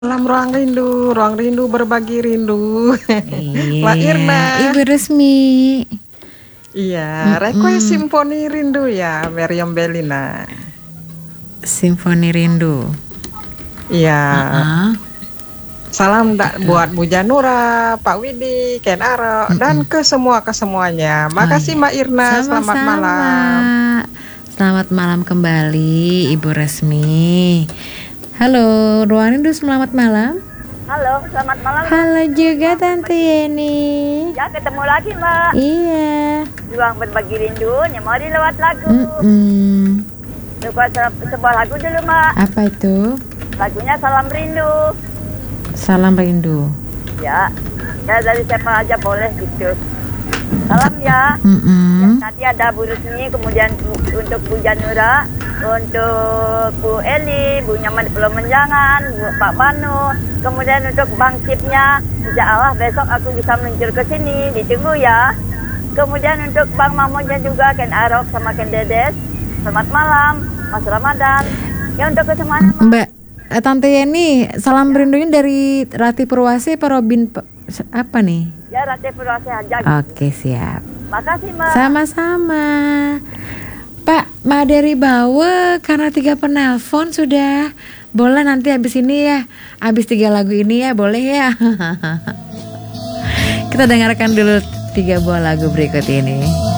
Dalam ruang rindu berbagi rindu. Mbak Irna. Ibu Resmi. Iya, request Simfoni Rindu ya, Meriam Belina. Simfoni Rindu. Iya. Salam buat Bu Janura, Pak Widi, Ken Aro, dan kesemuanya. Makasih Mbak Irna, selamat malam. Selamat malam kembali Ibu Resmi. Halo, Ruang Rindu, selamat malam. Halo, selamat malam. Halo juga Tante Yeni. Ya, ketemu lagi Mbak. Iya. Ruang berbagi rindu, mari lewat lagu. Coba sebuah lagu dulu Mbak. Apa itu? Lagunya Salam Rindu. Salam Rindu. Ya dari siapa aja boleh gitu. Salam ya. Tadi ada Bu Rusmi, kemudian untuk Bu Janura, untuk Bu Eli, Bu Nyaman di Pulau Menjangan, Pak Banu, kemudian untuk Bang Cipnya, insya Allah besok aku bisa meluncur ke sini, ditunggu ya. Kemudian untuk Bang Mamonya juga, Ken Arok sama Ken Dedes, selamat malam, Mas Ramadan. Ya untuk kesemuanya Mbak Tante Yeni, salam rindunya dari Rati Purwasi apa Robin apa nih? Ya, Rati Purwasi aja. Oke, siap. Makasih Mbak. Sama-sama. Pak Maderi Bawe, karena 3 penelpon sudah. Boleh nanti habis ini ya, habis 3 lagu ini ya, boleh ya. Kita dengarkan dulu 3 buah lagu berikut ini.